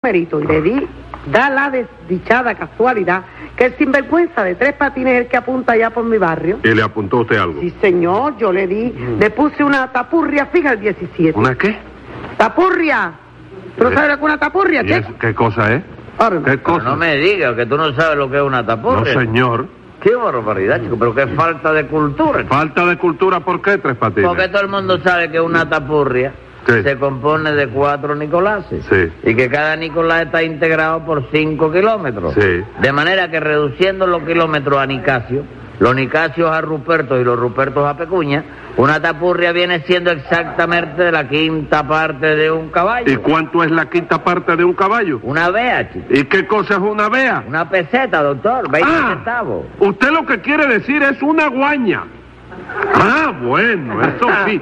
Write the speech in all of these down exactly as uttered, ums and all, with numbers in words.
numerito y le di, da la desdichada casualidad que el sinvergüenza de Tres Patines es el que apunta allá por mi barrio. ¿Y le apuntó usted algo? Sí, señor, yo le di, mm. le puse una tapurria fija al diecisiete. ¿Una qué? Tapurria. ¿Tú no sabes lo que es una tapurria, ¿Y es, qué cosa es? Ahora, ¿Qué cosa? No me digas que tú no sabes lo que es una tapurria. No, señor. Qué barbaridad, chico, pero qué falta de cultura. ¿Falta de cultura por qué, Tres Patines? Porque todo el mundo sabe que una tapurria sí. se compone de cuatro Nicolases. Sí. Y que cada Nicolás está integrado por cinco kilómetros. Sí. De manera que reduciendo los kilómetros a Nicasio, los Nicasios a Ruperto y los Rupertos a Pecuña, una tapurria viene siendo exactamente de la quinta parte de un caballo. ¿Y cuánto es la quinta parte de un caballo? Una vea, chico. ¿Y qué cosa es una vea? Una peseta, doctor, veinte ah, centavos. Usted lo que quiere decir es una guaña. Ah, bueno, eso sí.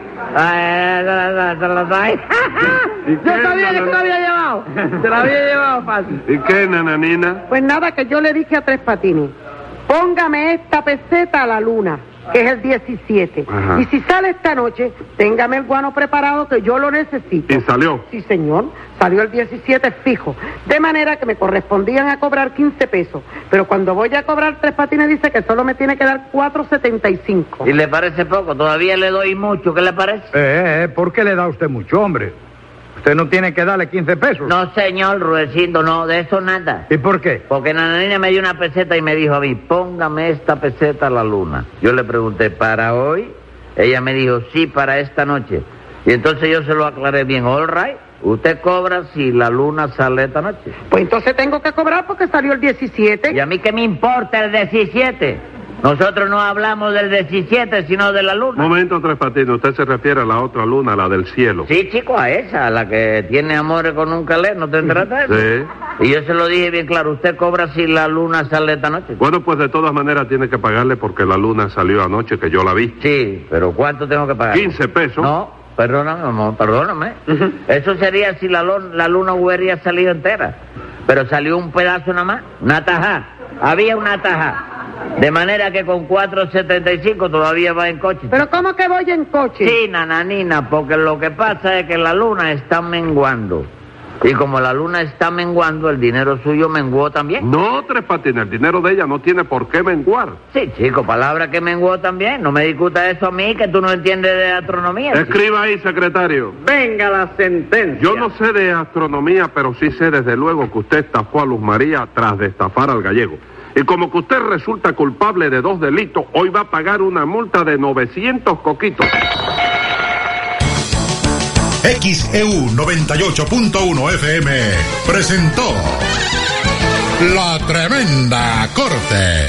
Yo sabía que se lo había llevado. Se lo había llevado fácil. ¿Y qué, nananina? Pues nada, que yo le dije a Tres Patines, póngame esta peseta a la luna, que es el diecisiete. Ajá. Y si sale esta noche, téngame el guano preparado, que yo lo necesito. ¿Y salió? Sí, señor. Salió el diecisiete fijo. De manera que me correspondían a cobrar quince pesos. Pero cuando voy a cobrar, Tres Patines dice que solo me tiene que dar cuatro setenta y cinco. ¿Y le parece poco? Todavía le doy mucho. ¿Qué le parece? Eh, eh, ¿por qué le da usted mucho, hombre? Usted no tiene que darle quince pesos. No, señor, Rudecindo, no, de eso nada. ¿Y por qué? Porque Nananina me dio una peseta y me dijo a mí, póngame esta peseta a la luna. Yo le pregunté, ¿para hoy? Ella me dijo, sí, para esta noche. Y entonces yo se lo aclaré bien, all right, usted cobra si la luna sale esta noche. Pues entonces tengo que cobrar porque salió el diecisiete. ¿Y a mí qué me importa el diecisiete? Nosotros no hablamos del diecisiete, sino de la luna. Momento, Tres Patines, usted se refiere a la otra luna, la del cielo. Sí, chico, a esa, a la que tiene amores con un calé, ¿no te enteraste de eso? Sí. Y yo se lo dije bien claro, usted cobra si la luna sale esta noche. Bueno, pues de todas maneras tiene que pagarle porque la luna salió anoche, que yo la vi. Sí, pero ¿cuánto tengo que pagar? quince pesos. No, perdóname, amor, perdóname. Uh-huh. Eso sería si la, la luna hubiera salido entera. Pero salió un pedazo nada más, una tajá. Había una tajá. De manera que con cuatro setenta y cinco todavía va en coche. ¿Pero cómo que voy en coche? Sí, nananina, porque lo que pasa es que la luna está menguando. Y como la luna está menguando, el dinero suyo menguó también. No, Tres Patines, el dinero de ella no tiene por qué menguar. Sí, chico, palabra que menguó también. No me discuta eso a mí, que tú no entiendes de astronomía. Escriba ahí, secretario. Venga la sentencia. Yo no sé de astronomía, pero sí sé desde luego que usted estafó a Luz María tras de estafar al gallego. Y como que usted resulta culpable de dos delitos, hoy va a pagar una multa de novecientos coquitos. X E U noventa y ocho punto uno F M presentó La Tremenda Corte.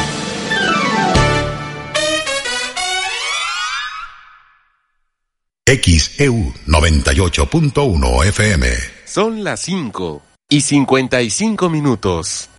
X E U noventa y ocho punto uno F M. Son las cinco y cincuenta y cinco minutos.